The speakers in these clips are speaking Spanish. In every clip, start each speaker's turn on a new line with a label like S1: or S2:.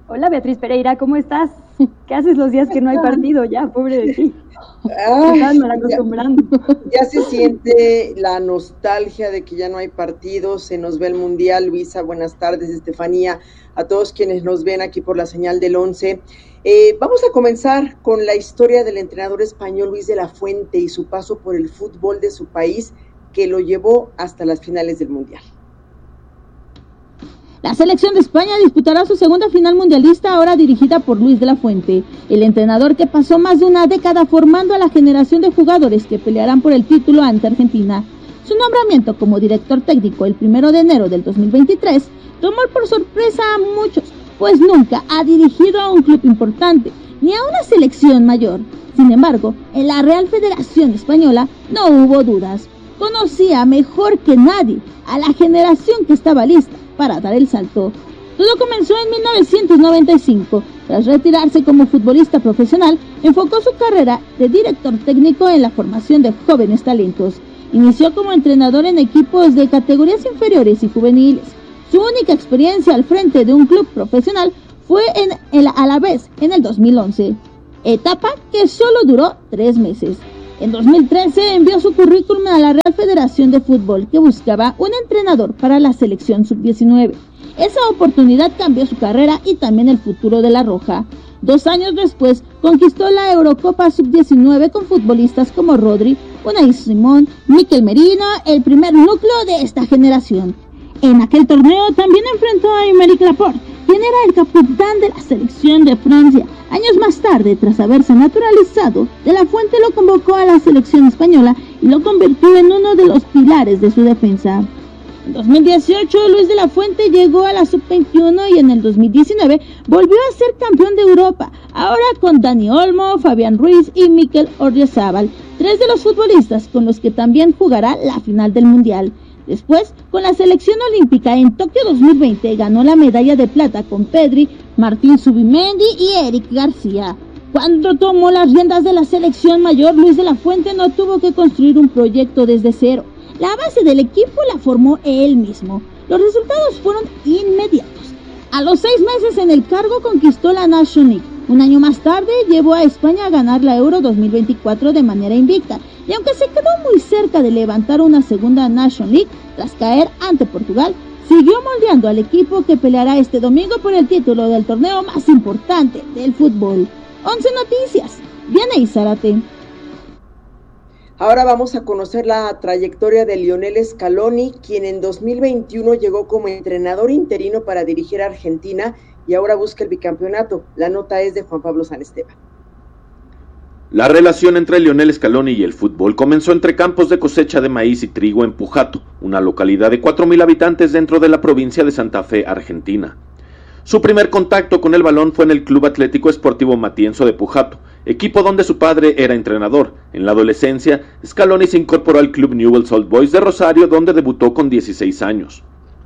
S1: Hola Beatriz Pereira, ¿cómo estás? ¿Qué haces los días que no hay partido? Ya, pobre de ti. Estás mal acostumbrando.
S2: Ya se siente la nostalgia de que ya no hay partidos, se nos ve el Mundial. Luisa, buenas tardes, Estefanía, a todos quienes nos ven aquí por la señal del 11. Vamos a comenzar con la historia del entrenador español Luis de la Fuente y su paso por el fútbol de su país, que lo llevó hasta las finales del Mundial.
S3: La selección de España disputará su segunda final mundialista, ahora dirigida por Luis de la Fuente, el entrenador que pasó más de una década formando a la generación de jugadores que pelearán por el título ante Argentina. Su nombramiento como director técnico el 1 de enero del 2023 tomó por sorpresa a muchos, pues nunca ha dirigido a un club importante, ni a una selección mayor. Sin embargo, en la Real Federación Española no hubo dudas. Conocía mejor que nadie a la generación que estaba lista para dar el salto. Todo comenzó en 1995. Tras retirarse como futbolista profesional, enfocó su carrera de director técnico en la formación de jóvenes talentos. Inició como entrenador en equipos de categorías inferiores y juveniles. Su única experiencia al frente de un club profesional fue en el Alavés en el 2011, etapa que solo duró 3 meses. En 2013 envió su currículum a la Real Federación de Fútbol, que buscaba un entrenador para la selección sub-19. Esa oportunidad cambió su carrera y también el futuro de la Roja. 2 años después, conquistó la Eurocopa sub-19 con futbolistas como Rodri, Unai Simón, Mikel Merino, el primer núcleo de esta generación. En aquel torneo también enfrentó a Aymeric Laporte, quien era el capitán de la selección de Francia. Años más tarde, tras haberse naturalizado, De la Fuente lo convocó a la selección española y lo convirtió en uno de los pilares de su defensa. En 2018, Luis de la Fuente llegó a la sub-21 y en el 2019 volvió a ser campeón de Europa, ahora con Dani Olmo, Fabián Ruiz y Mikel Oyarzabal, 3 de los futbolistas con los que también jugará la final del Mundial. Después, con la selección olímpica en Tokio 2020, ganó la medalla de plata con Pedri, Martín Zubimendi y Eric García. Cuando tomó las riendas de la selección mayor, Luis de la Fuente no tuvo que construir un proyecto desde cero. La base del equipo la formó él mismo. Los resultados fueron inmediatos. A los 6 meses en el cargo conquistó la Nations League. Un año más tarde llevó a España a ganar la Euro 2024 de manera invicta, y aunque se quedó muy cerca de levantar una segunda Nations League tras caer ante Portugal, siguió moldeando al equipo que peleará este domingo por el título del torneo más importante del fútbol. 11 Noticias, Vianey Zárate.
S2: Ahora vamos a conocer la trayectoria de Lionel Scaloni, quien en 2021 llegó como entrenador interino para dirigir a Argentina y ahora busca el bicampeonato. La nota es de Juan Pablo Sanesteban.
S4: La relación entre Lionel Scaloni y el fútbol comenzó entre campos de cosecha de maíz y trigo en Pujato, una localidad de 4,000 habitantes dentro de la provincia de Santa Fe, Argentina. Su primer contacto con el balón fue en el Club Atlético Esportivo Matienzo de Pujato, equipo donde su padre era entrenador. En la adolescencia, Scaloni se incorporó al Club Newell's Old Boys de Rosario, donde debutó con 16 años.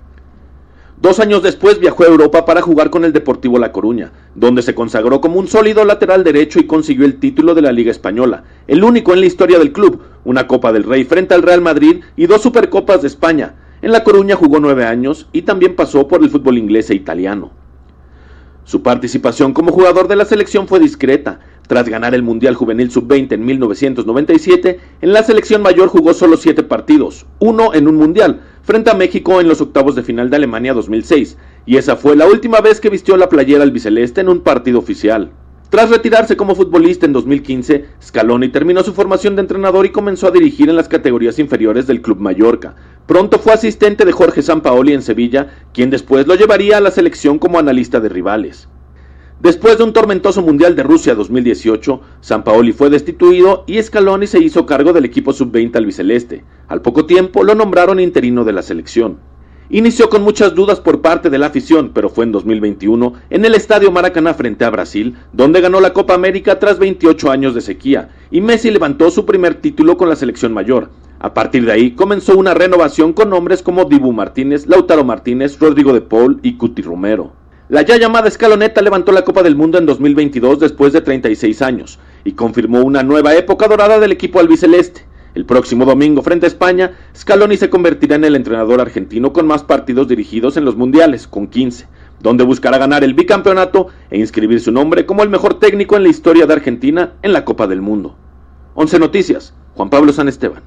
S4: 2 años después viajó a Europa para jugar con el Deportivo La Coruña, donde se consagró como un sólido lateral derecho y consiguió el título de la Liga Española, el único en la historia del club, una Copa del Rey frente al Real Madrid y 2 Supercopas de España. En La Coruña jugó 9 años y también pasó por el fútbol inglés e italiano. Su participación como jugador de la selección fue discreta. Tras ganar el Mundial Juvenil Sub-20 en 1997, en la selección mayor jugó solo 7 partidos, 1 en un Mundial, frente a México en los octavos de final de Alemania 2006, y esa fue la última vez que vistió la playera albiceleste en un partido oficial. Tras retirarse como futbolista en 2015, Scaloni terminó su formación de entrenador y comenzó a dirigir en las categorías inferiores del Club Mallorca. Pronto fue asistente de Jorge Sampaoli en Sevilla, quien después lo llevaría a la selección como analista de rivales. Después de un tormentoso Mundial de Rusia 2018, Sampaoli fue destituido y Scaloni se hizo cargo del equipo sub-20 albiceleste. Al poco tiempo lo nombraron interino de la selección. Inició con muchas dudas por parte de la afición, pero fue en 2021 en el Estadio Maracaná frente a Brasil, donde ganó la Copa América tras 28 años de sequía, y Messi levantó su primer título con la selección mayor. A partir de ahí comenzó una renovación con nombres como Dibu Martínez, Lautaro Martínez, Rodrigo de Paul y Cuti Romero. La ya llamada escaloneta levantó la Copa del Mundo en 2022 después de 36 años, y confirmó una nueva época dorada del equipo albiceleste. El próximo domingo frente a España, Scaloni se convertirá en el entrenador argentino con más partidos dirigidos en los mundiales, con 15. donde buscará ganar el bicampeonato e inscribir su nombre como el mejor técnico en la historia de Argentina en la Copa del Mundo. 11 Noticias, Juan Pablo San Esteban.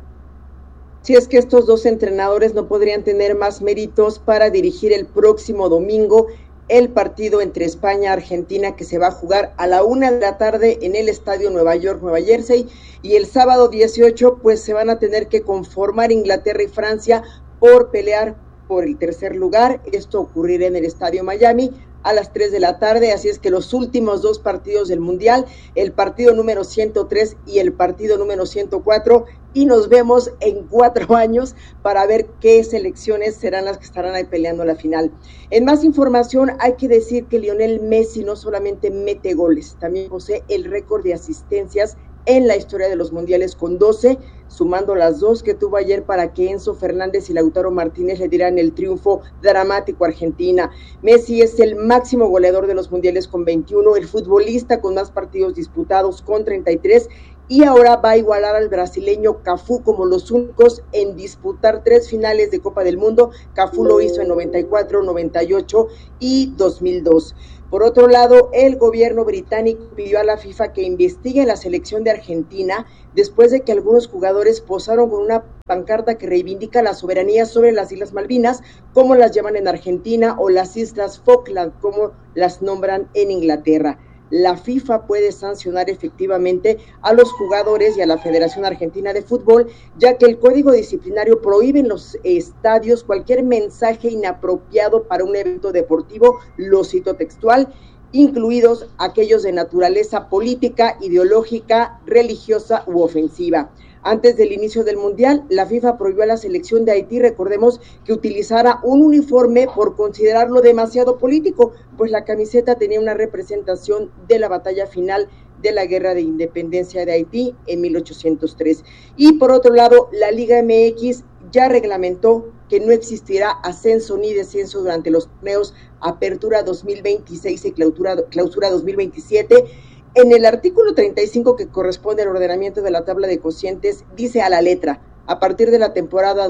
S2: Si es que estos dos entrenadores no podrían tener más méritos para dirigir el próximo domingo el partido entre España y Argentina, que se va a jugar a la 1:00 p.m. en el estadio Nueva York, Nueva Jersey, y el sábado 18 pues se van a tener que conformar Inglaterra y Francia por pelear por el tercer lugar. Esto ocurrirá en el estadio Miami a las 3 de la tarde, así es que los últimos dos partidos del Mundial, el partido número 103 y el partido número 104, y nos vemos en 4 años para ver qué selecciones serán las que estarán ahí peleando la final. En más información, hay que decir que Lionel Messi no solamente mete goles, también posee el récord de asistencias en la historia de los mundiales con 12, sumando las 2 que tuvo ayer para que Enzo Fernández y Lautaro Martínez le dieran el triunfo dramático a Argentina. Messi es el máximo goleador de los mundiales con 21, el futbolista con más partidos disputados con 33, y ahora va a igualar al brasileño Cafú como los únicos en disputar 3 finales de Copa del Mundo. Cafú lo hizo en 94, 98 y 2002. Por otro lado, el gobierno británico pidió a la FIFA que investigue la selección de Argentina después de que algunos jugadores posaron con una pancarta que reivindica la soberanía sobre las Islas Malvinas, como las llaman en Argentina, o las Islas Falkland, como las nombran en Inglaterra. La FIFA puede sancionar efectivamente a los jugadores y a la Federación Argentina de Fútbol, ya que el Código Disciplinario prohíbe en los estadios cualquier mensaje inapropiado para un evento deportivo, lo cito textual, incluidos aquellos de naturaleza política, ideológica, religiosa u ofensiva. Antes del inicio del Mundial, la FIFA prohibió a la selección de Haití, recordemos, que utilizara un uniforme por considerarlo demasiado político, pues la camiseta tenía una representación de la batalla final de la Guerra de Independencia de Haití en 1803. Y por otro lado, la Liga MX ya reglamentó que no existirá ascenso ni descenso durante los torneos Apertura 2026 y Clausura 2027. En el artículo 35, que corresponde al ordenamiento de la tabla de cocientes, dice a la letra: a partir de la temporada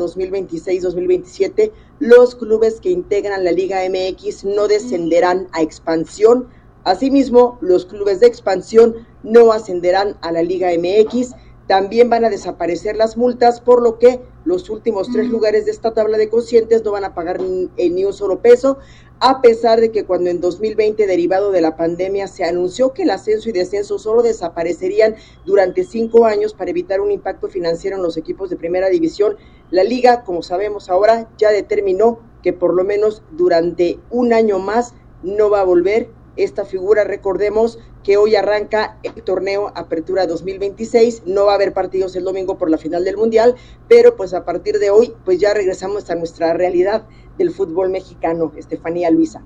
S2: 2026-2027, los clubes que integran la Liga MX no descenderán a expansión. Asimismo, los clubes de expansión no ascenderán a la Liga MX. También van a desaparecer las multas, por lo que los últimos 3 lugares de esta tabla de cocientes no van a pagar ni un solo peso, a pesar de que cuando en 2020, derivado de la pandemia, se anunció que el ascenso y descenso solo desaparecerían durante 5 años para evitar un impacto financiero en los equipos de primera división, la liga, como sabemos ahora, ya determinó que por lo menos durante un año más no va a volver esta figura. Recordemos que hoy arranca el torneo Apertura 2026, no va a haber partidos el domingo por la final del Mundial, pero pues a partir de hoy pues ya regresamos a nuestra realidad del fútbol mexicano. Estefanía, Luisa.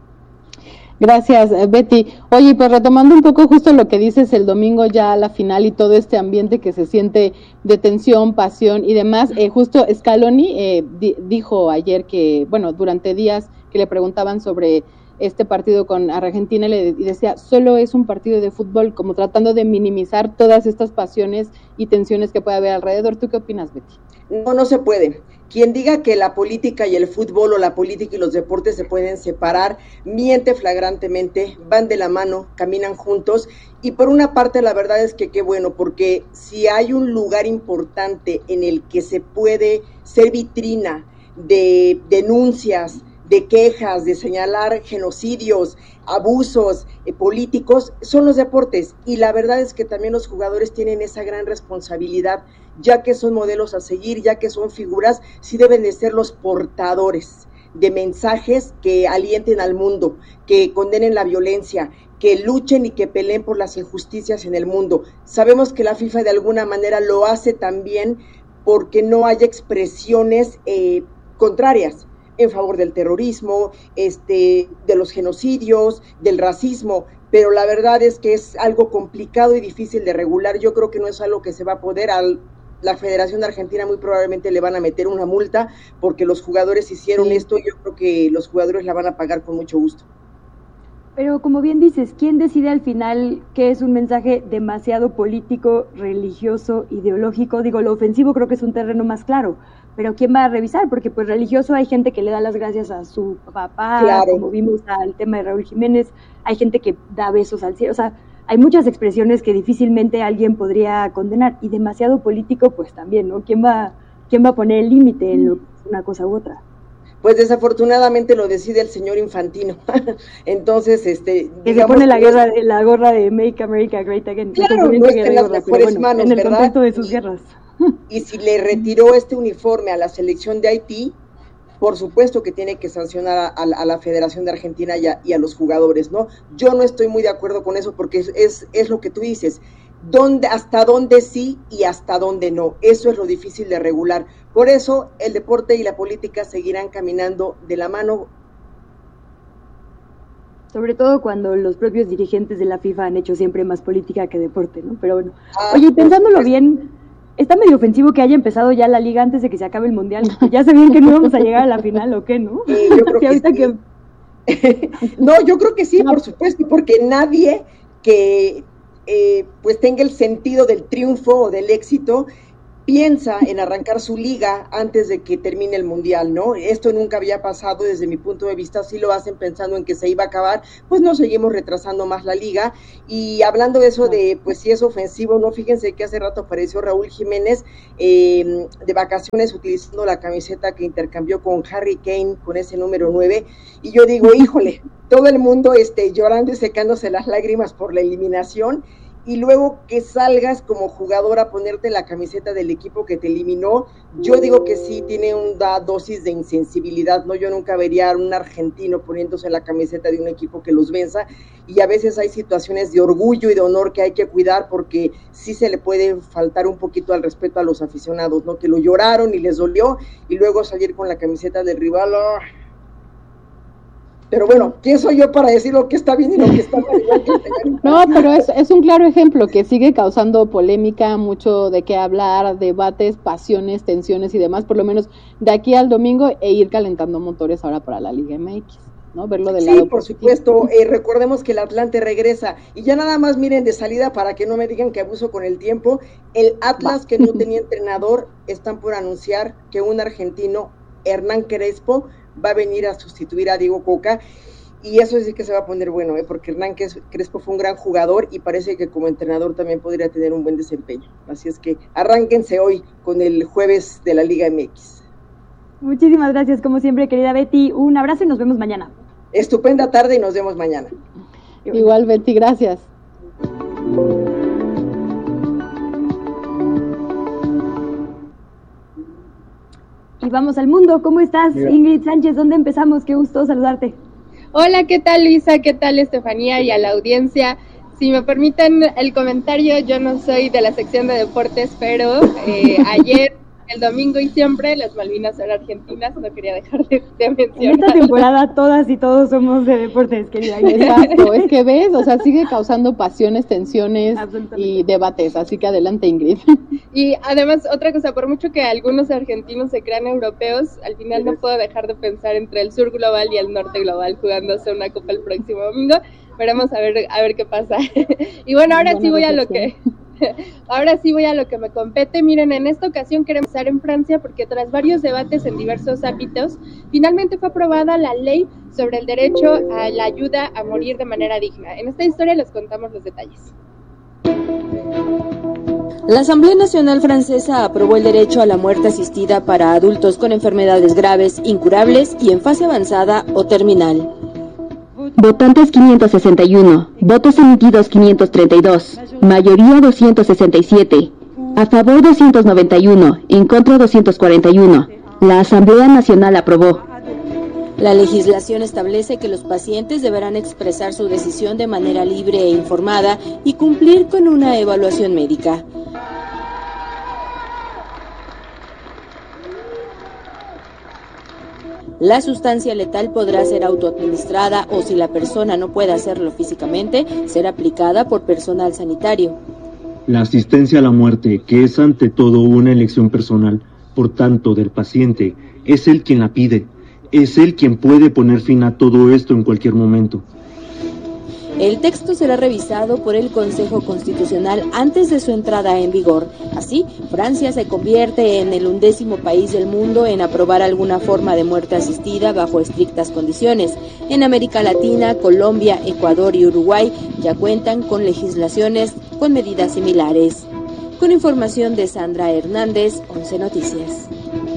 S5: Gracias, Betty. Oye, pues retomando un poco justo lo que dices, el domingo ya la final y todo este ambiente que se siente de tensión, pasión y demás, justo Scaloni dijo ayer que, bueno, durante días que le preguntaban sobre este partido con Argentina y decía, solo es un partido de fútbol, como tratando de minimizar todas estas pasiones y tensiones que puede haber alrededor. ¿Tú qué opinas, Betty?
S2: No se puede. Quien diga que la política y el fútbol, o la política y los deportes se pueden separar, miente flagrantemente, van de la mano, caminan juntos. Y por una parte la verdad es que qué bueno, porque si hay un lugar importante en el que se puede ser vitrina de denuncias, de quejas, de señalar genocidios, abusos políticos, son los deportes. Y la verdad es que también los jugadores tienen esa gran responsabilidad, ya que son modelos a seguir, ya que son figuras, sí deben de ser los portadores de mensajes que alienten al mundo, que condenen la violencia, que luchen y que peleen por las injusticias en el mundo. Sabemos que la FIFA de alguna manera lo hace también porque no haya expresiones contrarias en favor del terrorismo, de los genocidios, del racismo, pero la verdad es que es algo complicado y difícil de regular. Yo creo que no es algo que se va a poder. La Federación de Argentina muy probablemente le van a meter una multa porque los jugadores hicieron esto. Yo creo que los jugadores la van a pagar con mucho gusto.
S1: Pero como bien dices, ¿quién decide al final qué es un mensaje demasiado político, religioso, ideológico? Digo, lo ofensivo creo que es un terreno más claro, pero ¿quién va a revisar? Porque pues religioso hay gente que le da las gracias a su papá, claro, como vimos al tema de Raúl Jiménez, hay gente que da besos al cielo, o sea, hay muchas expresiones que difícilmente alguien podría condenar, y demasiado político pues también, ¿no? ¿Quién va a poner el límite en una cosa u otra?
S2: Pues desafortunadamente lo decide el señor Infantino. Entonces,
S1: que se pone la gorra de Make America Great Again.
S2: Claro, no está en las mejores manos,
S1: en el
S2: ¿verdad?
S1: contexto de sus guerras.
S2: Y si le retiró este uniforme a la selección de Haití, por supuesto que tiene que sancionar a la Federación de Argentina y a los jugadores, ¿no? Yo no estoy muy de acuerdo con eso porque es lo que tú dices. Hasta dónde sí y hasta dónde no. Eso es lo difícil de regular. Por eso el deporte y la política seguirán caminando de la mano.
S1: Sobre todo cuando los propios dirigentes de la FIFA han hecho siempre más política que deporte, ¿no? Pero bueno. Oye, pensándolo bien, está medio ofensivo que haya empezado ya la liga antes de que se acabe el mundial. Ya sabían que no íbamos a llegar a la final, ¿o qué, no?
S2: Yo creo que sí. No, yo creo que sí, por supuesto, porque nadie que pues tenga el sentido del triunfo o del éxito piensa en arrancar su liga antes de que termine el mundial, ¿no? Esto nunca había pasado desde mi punto de vista. Si lo hacen pensando en que se iba a acabar, pues no seguimos retrasando más la liga. Y hablando de eso de, pues si es ofensivo, ¿no? Fíjense que hace rato apareció Raúl Jiménez de vacaciones utilizando la camiseta que intercambió con Harry Kane, con ese número 9, y yo digo, híjole, todo el mundo llorando y secándose las lágrimas por la eliminación, y luego que salgas como jugador a ponerte la camiseta del equipo que te eliminó, yo digo que sí tiene una dosis de insensibilidad, ¿no? Yo nunca vería a un argentino poniéndose la camiseta de un equipo que los venza, y a veces hay situaciones de orgullo y de honor que hay que cuidar, porque sí se le puede faltar un poquito al respeto a los aficionados, ¿no? Que lo lloraron y les dolió, y luego salir con la camiseta del rival. ¡Oh! Pero bueno, ¿quién soy yo para decir lo que está bien y lo que está mal?
S5: No, pero es un claro ejemplo que sigue causando polémica, mucho de qué hablar, debates, pasiones, tensiones y demás, por lo menos de aquí al domingo, e ir calentando motores ahora para la Liga MX, ¿no? Verlo del lado
S2: por supuesto. Recordemos que el Atlante regresa, y ya nada más miren de salida para que no me digan que abuso con el tiempo, el Atlas que no tenía entrenador, están por anunciar que un argentino, Hernán Crespo, va a venir a sustituir a Diego Coca, y eso sí que se va a poner bueno, porque Hernán Crespo fue un gran jugador y parece que como entrenador también podría tener un buen desempeño. Así es que arránquense hoy con el jueves de la Liga MX.
S1: Muchísimas gracias, como siempre, querida Betty. Un abrazo y nos vemos mañana.
S2: Estupenda tarde y nos vemos mañana.
S5: Igual, Betty, gracias.
S1: Y vamos al mundo. ¿Cómo estás, Ingrid Sánchez? ¿Dónde empezamos? Qué gusto saludarte.
S6: Hola, ¿qué tal, Luisa? ¿Qué tal, Estefanía? Y a la audiencia. Si me permiten el comentario, yo no soy de la sección de deportes, pero ayer, el domingo y siempre, las Malvinas son argentinas, no quería dejar de mencionar.
S1: En esta temporada todas y todos somos de deportes, querida.
S5: Exacto, es que ves, o sea, sigue causando pasiones, tensiones y debates, así que adelante, Ingrid.
S6: Y además, otra cosa, por mucho que algunos argentinos se crean europeos, al final no puedo dejar de pensar entre el sur global y el norte global jugándose una copa el próximo domingo. Veremos a ver qué pasa. Y bueno, ahora sí voy a lo que... Ahora sí voy a lo que me compete. Miren, en esta ocasión queremos empezar en Francia porque tras varios debates en diversos ámbitos, finalmente fue aprobada la ley sobre el derecho a la ayuda a morir de manera digna. En esta historia les contamos los detalles.
S7: La Asamblea Nacional Francesa aprobó el derecho a la muerte asistida para adultos con enfermedades graves, incurables y en fase avanzada o terminal.
S8: Votantes 561, votos emitidos 532, mayoría 267, a favor 291, en contra 241. La Asamblea Nacional aprobó.
S7: La legislación establece que los pacientes deberán expresar su decisión de manera libre e informada y cumplir con una evaluación médica. La sustancia letal podrá ser autoadministrada o, si la persona no puede hacerlo físicamente, ser aplicada por personal sanitario.
S9: La asistencia a la muerte, que es ante todo una elección personal, por tanto, del paciente, es él quien la pide. Es él quien puede poner fin a todo esto en cualquier momento.
S7: El texto será revisado por el Consejo Constitucional antes de su entrada en vigor. Así, Francia se convierte en el 11º país del mundo en aprobar alguna forma de muerte asistida bajo estrictas condiciones. En América Latina, Colombia, Ecuador y Uruguay ya cuentan con legislaciones con medidas similares. Con información de Sandra Hernández, 11 Noticias.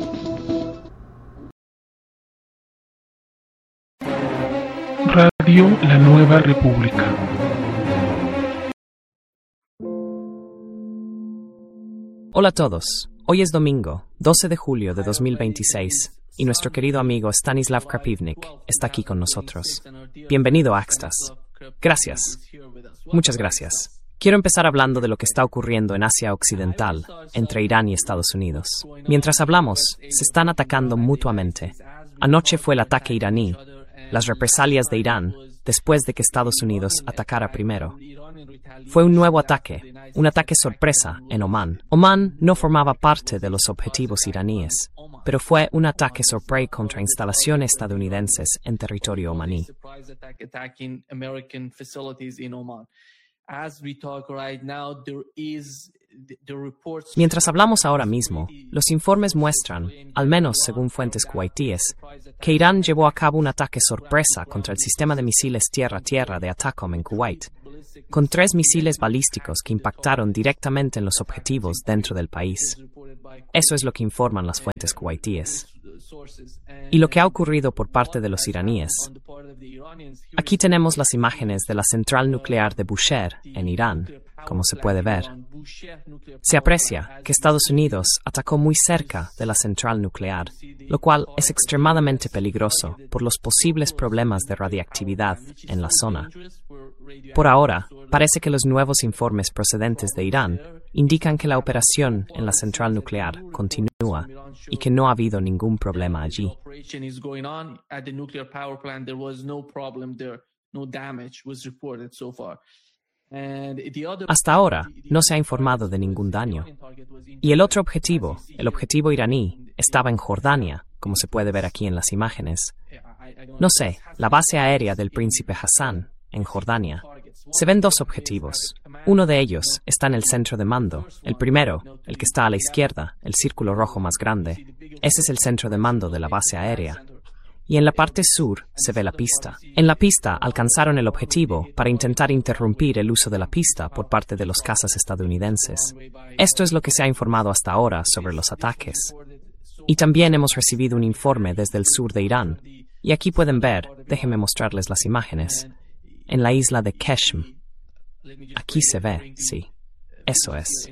S10: Radio La Nueva República.
S11: Hola a todos. Hoy es domingo, 12 de julio de 2026, y nuestro querido amigo Stanislav Krapivnik está aquí con nosotros. Bienvenido a Axtas. Gracias. Muchas gracias. Quiero empezar hablando de lo que está ocurriendo en Asia Occidental, entre Irán y Estados Unidos. Mientras hablamos, se están atacando mutuamente. Anoche fue el ataque iraní, las represalias de Irán, después de que Estados Unidos atacara primero. Fue un nuevo ataque, un ataque sorpresa en Omán. Omán no formaba parte de los objetivos iraníes, pero fue un ataque sorpresa contra instalaciones estadounidenses en territorio omaní. Mientras hablamos ahora mismo, los informes muestran, al menos según fuentes kuwaitíes, que Irán llevó a cabo un ataque sorpresa contra el sistema de misiles tierra-tierra de ATACMS en Kuwait, con 3 misiles balísticos que impactaron directamente en los objetivos dentro del país. Eso es lo que informan las fuentes kuwaitíes. Y lo que ha ocurrido por parte de los iraníes. Aquí tenemos las imágenes de la central nuclear de Bushehr, en Irán, como se puede ver. Se aprecia que Estados Unidos atacó muy cerca de la central nuclear, lo cual es extremadamente peligroso por los posibles problemas de radiactividad en la zona. Por ahora, parece que los nuevos informes procedentes de Irán indican que la operación en la central nuclear continúa y que no ha habido ningún problema allí. Hasta ahora, no se ha informado de ningún daño. Y el otro objetivo, el objetivo iraní, estaba en Jordania, como se puede ver aquí en las imágenes. No sé, la base aérea del Príncipe Hassan, en Jordania. Se ven 2 objetivos. Uno de ellos está en el centro de mando. El primero, el que está a la izquierda, el círculo rojo más grande. Ese es el centro de mando de la base aérea. Y en la parte sur se ve la pista. En la pista alcanzaron el objetivo para intentar interrumpir el uso de la pista por parte de los cazas estadounidenses. Esto es lo que se ha informado hasta ahora sobre los ataques. Y también hemos recibido un informe desde el sur de Irán. Y aquí pueden ver, déjenme mostrarles las imágenes, en la isla de Keshm. Aquí se ve, sí. Eso es.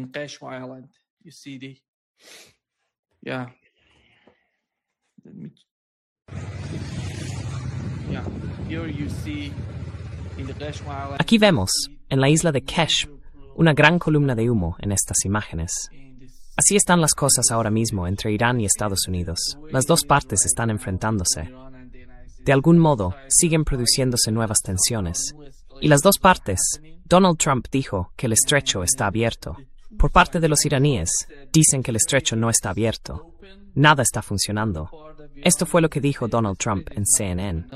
S11: Aquí vemos, en la isla de Keshm, una gran columna de humo en estas imágenes. Así están las cosas ahora mismo entre Irán y Estados Unidos. Las 2 partes están enfrentándose. De algún modo, siguen produciéndose nuevas tensiones. Y las 2 partes, Donald Trump dijo que el estrecho está abierto. Por parte de los iraníes, dicen que el estrecho no está abierto. Nada está funcionando. Esto fue lo que dijo Donald Trump en CNN.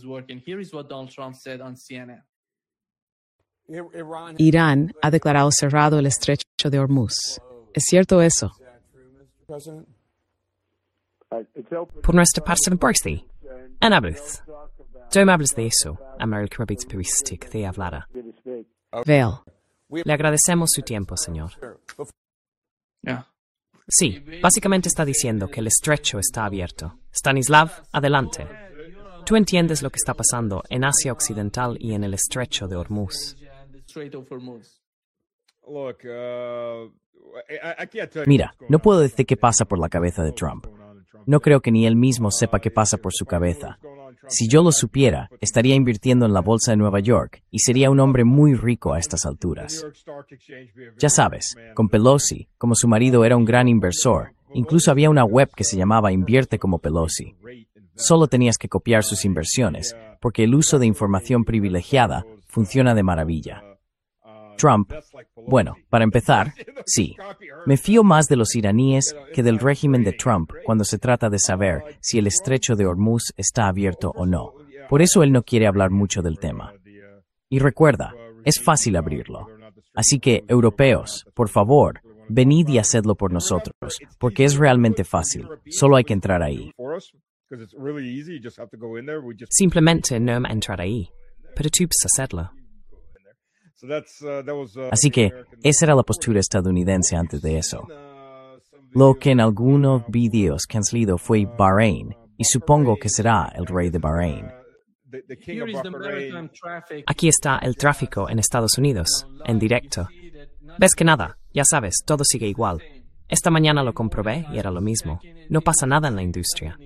S12: Irán ha declarado cerrado el estrecho de Hormuz. ¿Es cierto eso?
S11: Por nuestra parte, Borsi, Ana Bluth. No me hables de eso, American Rabbits Puristic de hablara.
S12: Veo.
S11: Le agradecemos su tiempo, señor. Sí, básicamente está diciendo que el estrecho está abierto. Stanislav, adelante. Tú entiendes lo que está pasando en Asia Occidental y en el estrecho de Hormuz.
S13: Mira, no puedo decir qué pasa por la cabeza de Trump. No creo que ni él mismo sepa qué pasa por su cabeza. Si yo lo supiera, estaría invirtiendo en la bolsa de Nueva York y sería un hombre muy rico a estas alturas. Ya sabes, con Pelosi, como su marido era un gran inversor, incluso había una web que se llamaba Invierte como Pelosi. Solo tenías que copiar sus inversiones, porque el uso de información privilegiada funciona de maravilla. Trump, bueno, para empezar, sí, me fío más de los iraníes que del régimen de Trump cuando se trata de saber si el estrecho de Hormuz está abierto o no. Por eso él no quiere hablar mucho del tema. Y recuerda, es fácil abrirlo. Así que, europeos, por favor, venid y hacedlo por nosotros, porque es realmente fácil. Solo hay que entrar ahí.
S11: Simplemente no entrar ahí. Pero tú puedes hacerlo.
S13: Así que, esa era la postura estadounidense antes de eso. Lo que en algunos vídeos que han salido fue Bahrein, y supongo que será el rey de Bahrein.
S11: Aquí está el tráfico en Estados Unidos, en directo. ¿Ves que nada? Ya sabes, todo sigue igual. Esta mañana lo comprobé y era lo mismo. No pasa nada en la industria.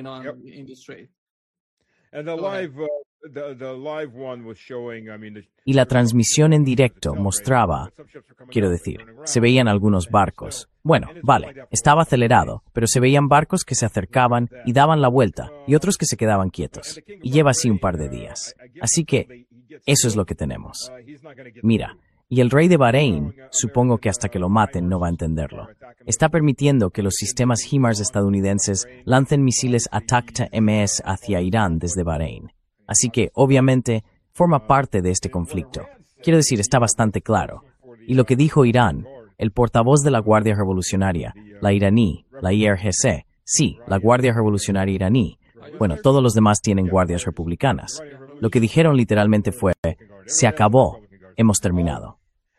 S13: Y la transmisión en directo mostraba, quiero decir, se veían algunos barcos. Bueno, vale, estaba acelerado, pero se veían barcos que se acercaban y daban la vuelta, y otros que se quedaban quietos. Y lleva así un par de días. Así que, eso es lo que tenemos. Mira, y el rey de Bahrein, supongo que hasta que lo maten no va a entenderlo. Está permitiendo que los sistemas HIMARS estadounidenses lancen misiles ATACMS hacia Irán desde Bahrein. Así que, obviamente, forma parte de este conflicto. Quiero decir, está bastante claro. Y lo que dijo Irán, el portavoz de la Guardia Revolucionaria, la iraní, la IRGC, sí, la Guardia Revolucionaria iraní. Bueno, todos los demás tienen guardias republicanas. Lo que dijeron literalmente fue, se acabó, hemos terminado.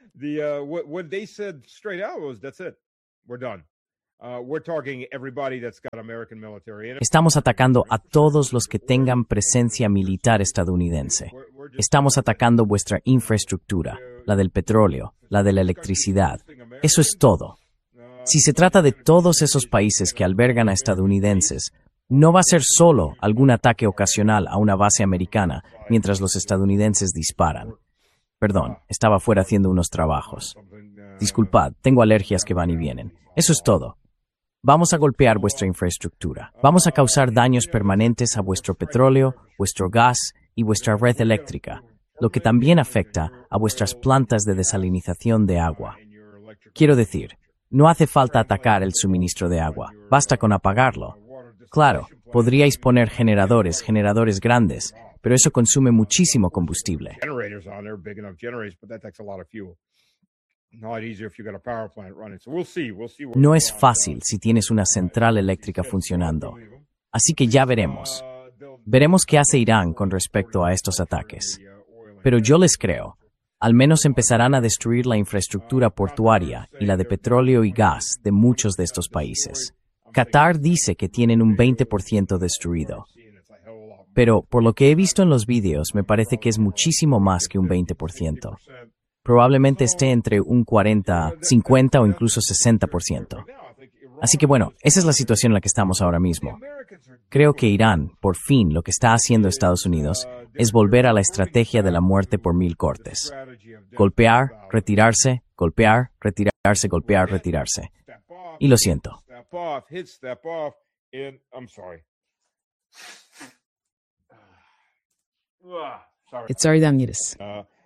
S13: Estamos atacando a todos los que tengan presencia militar estadounidense. Estamos atacando vuestra infraestructura, la del petróleo, la de la electricidad. Eso es todo. Si se trata de todos esos países que albergan a estadounidenses, no va a ser solo algún ataque ocasional a una base americana mientras los estadounidenses disparan. Perdón, estaba fuera haciendo unos trabajos. Disculpad, tengo alergias que van y vienen. Eso es todo. Vamos a golpear vuestra infraestructura. Vamos a causar daños permanentes a vuestro petróleo, vuestro gas y vuestra red eléctrica, lo que también afecta a vuestras plantas de desalinización de agua. Quiero decir, no hace falta atacar el suministro de agua, basta con apagarlo. Claro, podríais poner generadores grandes, pero eso consume muchísimo combustible. No es fácil si tienes una central eléctrica funcionando. Así que ya veremos. Veremos qué hace Irán con respecto a estos ataques. Pero yo les creo. Al menos empezarán a destruir la infraestructura portuaria y la de petróleo y gas de muchos de estos países. Qatar dice que tienen un 20% destruido. Pero, por lo que he visto en los vídeos, me parece que es muchísimo más que un 20%. Probablemente esté entre un 40, 50 o incluso 60%. Así que bueno, esa es la situación en la que estamos ahora mismo. Creo que Irán, por fin, lo que está haciendo Estados Unidos, es volver a la estrategia de la muerte por 1000 cortes. Golpear, retirarse, golpear, retirarse, golpear, retirarse. Y lo siento.
S12: It's already done, Yidis.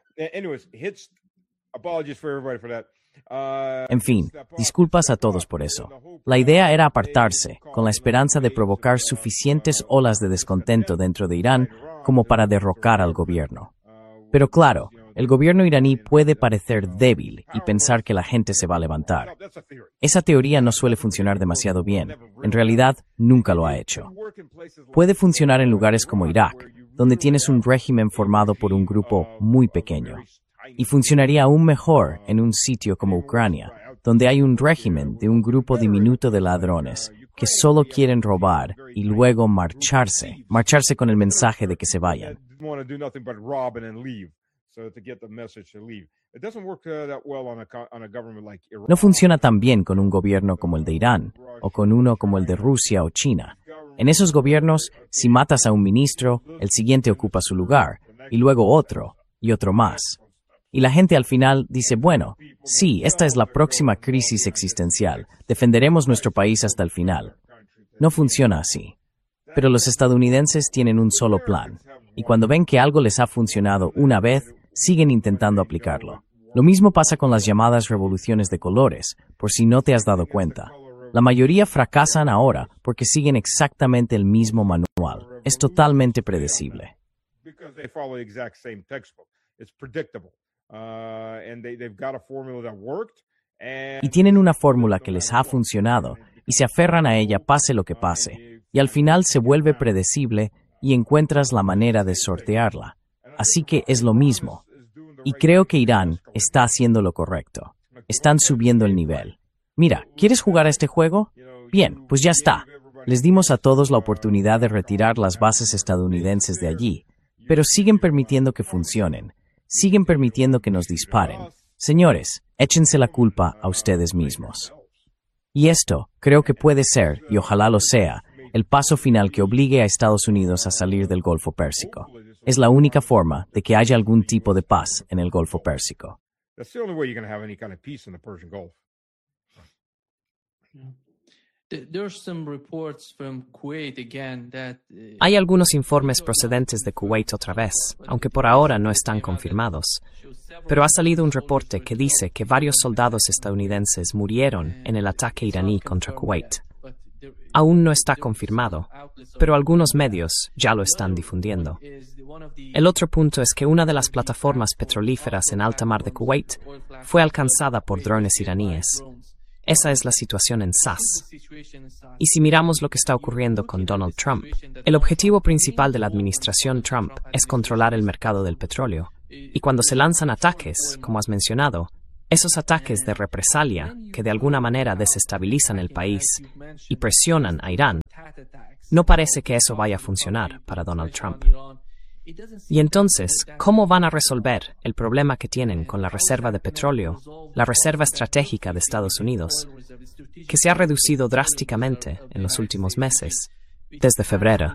S13: En fin, disculpas a todos por eso. La idea era apartarse, con la esperanza de provocar suficientes olas de descontento dentro de Irán como para derrocar al gobierno. Pero claro, el gobierno iraní puede parecer débil y pensar que la gente se va a levantar. Esa teoría no suele funcionar demasiado bien. En realidad, nunca lo ha hecho. Puede funcionar en lugares como Irak, donde tienes un régimen formado por un grupo muy pequeño. Y funcionaría aún mejor en un sitio como Ucrania, donde hay un régimen de un grupo diminuto de ladrones que solo quieren robar y luego marcharse con el mensaje de que se vayan. No funciona tan bien con un gobierno como el de Irán, o con uno como el de Rusia o China. En esos gobiernos, si matas a un ministro, el siguiente ocupa su lugar, y luego otro, y otro más. Y la gente al final dice, bueno, sí, esta es la próxima crisis existencial, defenderemos nuestro país hasta el final. No funciona así. Pero los estadounidenses tienen un solo plan, y cuando ven que algo les ha funcionado una vez, siguen intentando aplicarlo. Lo mismo pasa con las llamadas revoluciones de colores, por si no te has dado cuenta. La mayoría fracasan ahora porque siguen exactamente el mismo manual. Es totalmente predecible. Y tienen una fórmula que les ha funcionado y se aferran a ella pase lo que pase. Y al final se vuelve predecible y encuentras la manera de sortearla. Así que es lo mismo. Y creo que Irán está haciendo lo correcto. Están subiendo el nivel. Mira, ¿quieres jugar a este juego? Bien, pues ya está. Les dimos a todos la oportunidad de retirar las bases estadounidenses de allí, pero siguen permitiendo que funcionen. Siguen permitiendo que nos disparen. Señores, échense la culpa a ustedes mismos. Y esto, creo que puede ser, y ojalá lo sea, el paso final que obligue a Estados Unidos a salir del Golfo Pérsico. Es la única forma de que haya algún tipo de paz en el Golfo Pérsico.
S11: Hay algunos informes procedentes de Kuwait otra vez, aunque por ahora no están confirmados. Pero ha salido un reporte que dice que varios soldados estadounidenses murieron en el ataque iraní contra Kuwait. Aún no está confirmado, pero algunos medios ya lo están difundiendo. El otro punto es que una de las plataformas petrolíferas en alta mar de Kuwait fue alcanzada por drones iraníes. Esa es la situación en SAS. Y si miramos lo que está ocurriendo con Donald Trump, el objetivo principal de la administración Trump es controlar el mercado del petróleo. Y cuando se lanzan ataques, como has mencionado, esos ataques de represalia que de alguna manera desestabilizan el país y presionan a Irán, no parece que eso vaya a funcionar para Donald Trump. Y entonces, ¿cómo van a resolver el problema que tienen con la reserva de petróleo, la reserva estratégica de Estados Unidos, que se ha reducido drásticamente en los últimos meses, desde febrero?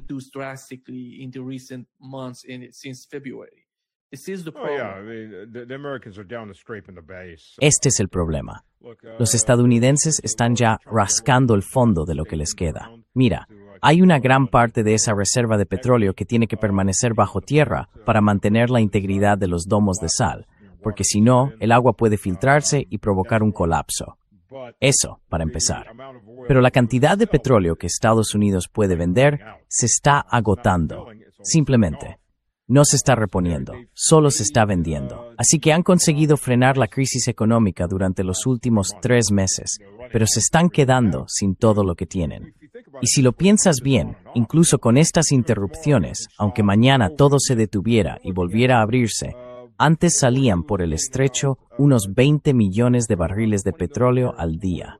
S13: Este es el problema. Los estadounidenses están ya rascando el fondo de lo que les queda. Mira, hay una gran parte de esa reserva de petróleo que tiene que permanecer bajo tierra para mantener la integridad de los domos de sal, porque si no, el agua puede filtrarse y provocar un colapso. Eso, para empezar. Pero la cantidad de petróleo que Estados Unidos puede vender se está agotando. Simplemente. No se está reponiendo, solo se está vendiendo. Así que han conseguido frenar la crisis económica durante los últimos 3 meses, pero se están quedando sin todo lo que tienen. Y si lo piensas bien, incluso con estas interrupciones, aunque mañana todo se detuviera y volviera a abrirse, antes salían por el estrecho unos 20 millones de barriles de petróleo al día.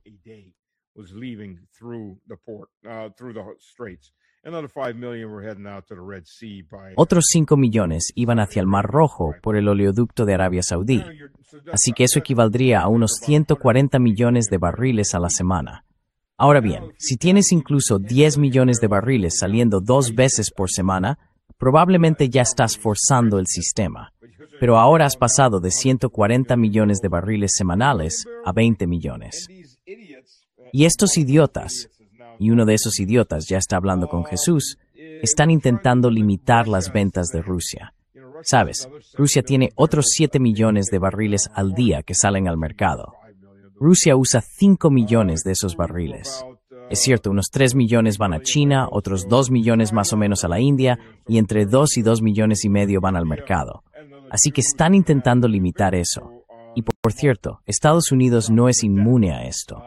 S13: Otros 5 millones iban hacia el Mar Rojo por el oleoducto de Arabia Saudí, así que eso equivaldría a unos 140 millones de barriles a la semana. Ahora bien, si tienes incluso 10 millones de barriles saliendo 2 veces por semana, probablemente ya estás forzando el sistema. Pero ahora has pasado de 140 millones de barriles semanales a 20 millones. Y estos idiotas, y uno de esos idiotas ya está hablando con Jesús, están intentando limitar las ventas de Rusia. Sabes, Rusia tiene otros 7 millones de barriles al día que salen al mercado. Rusia usa 5 millones de esos barriles. Es cierto, unos 3 millones van a China, otros 2 millones más o menos a la India, y entre 2 y 2 millones y medio van al mercado. Así que están intentando limitar eso. Y por cierto, Estados Unidos no es inmune a esto.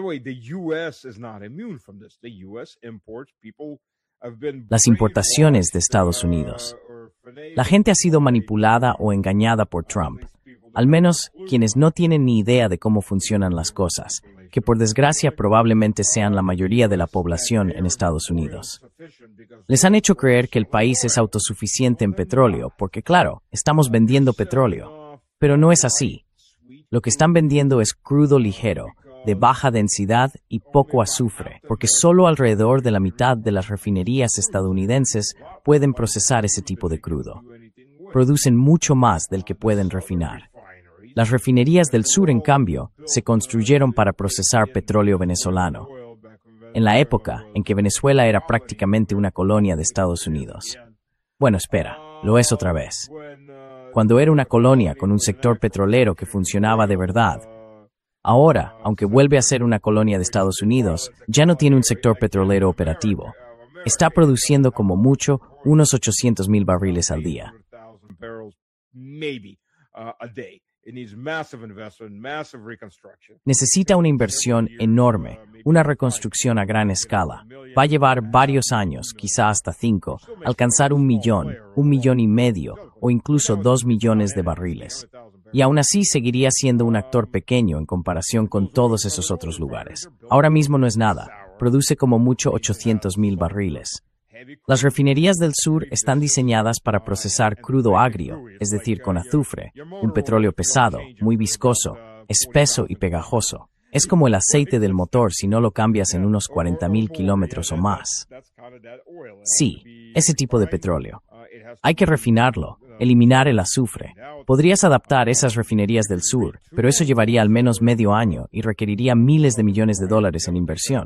S13: Las importaciones de Estados Unidos. La gente ha sido manipulada o engañada por Trump. Al menos quienes no tienen ni idea de cómo funcionan las cosas, que por desgracia probablemente sean la mayoría de la población en Estados Unidos. Les han hecho creer que el país es autosuficiente en petróleo, porque claro, estamos vendiendo petróleo. Pero no es así. Lo que están vendiendo es crudo ligero, de baja densidad y poco azufre, porque solo alrededor de la mitad de las refinerías estadounidenses pueden procesar ese tipo de crudo. Producen mucho más del que pueden refinar. Las refinerías del sur, en cambio, se construyeron para procesar petróleo venezolano, en la época en que Venezuela era prácticamente una colonia de Estados Unidos. Bueno, espera, lo es otra vez. Cuando era una colonia con un sector petrolero que funcionaba de verdad. Ahora, aunque vuelve a ser una colonia de Estados Unidos, ya no tiene un sector petrolero operativo. Está produciendo como mucho unos 800,000 barriles al día. Necesita una inversión enorme, una reconstrucción a gran escala. Va a llevar varios años, quizá hasta 5, alcanzar 1 millón, 1,5 millones o incluso 2 millones de barriles. Y aún así seguiría siendo un actor pequeño en comparación con todos esos otros lugares. Ahora mismo no es nada, produce como mucho 800,000 barriles. Las refinerías del sur están diseñadas para procesar crudo agrio, es decir, con azufre, un petróleo pesado, muy viscoso, espeso y pegajoso. Es como el aceite del motor si no lo cambias en unos 40,000 kilómetros o más. Sí, ese tipo de petróleo. Hay que refinarlo, eliminar el azufre. Podrías adaptar esas refinerías del sur, pero eso llevaría al menos medio año y requeriría miles de millones de dólares en inversión.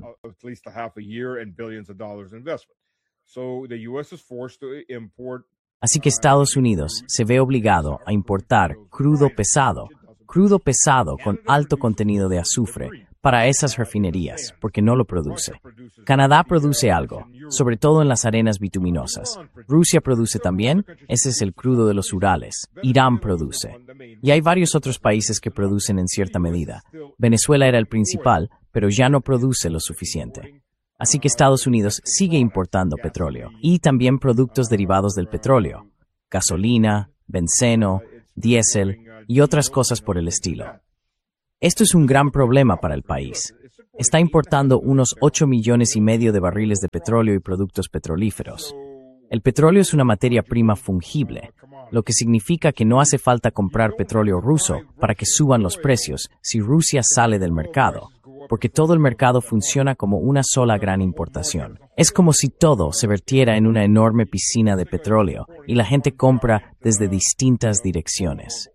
S13: Así que Estados Unidos se ve obligado a importar crudo pesado con alto contenido de azufre para esas refinerías, porque no lo produce. Canadá produce algo, sobre todo en las arenas bituminosas. Rusia produce también, ese es el crudo de los Urales. Irán produce. Y hay varios otros países que producen en cierta medida. Venezuela era el principal, pero ya no produce lo suficiente. Así que Estados Unidos sigue importando petróleo y también productos derivados del petróleo, gasolina, benceno, diésel y otras cosas por el estilo. Esto es un gran problema para el país. Está importando unos 8,5 millones de barriles de petróleo y productos petrolíferos. El petróleo es una materia prima fungible, lo que significa que no hace falta comprar petróleo ruso para que suban los precios si Rusia sale del mercado, porque todo el mercado funciona como una sola gran importación. Es como si todo se vertiera en una enorme piscina de petróleo y la gente compra desde distintas direcciones.